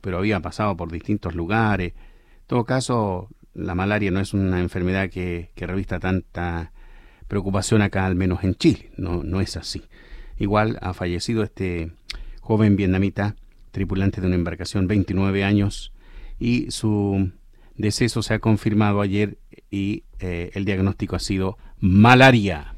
pero había pasado por distintos lugares. En todo caso, la malaria no es una enfermedad que revista tanta preocupación acá, al menos en Chile. No, no es así. Igual ha fallecido este joven vietnamita, tripulante de una embarcación, 29 años, y su deceso se ha confirmado ayer y el diagnóstico ha sido malaria.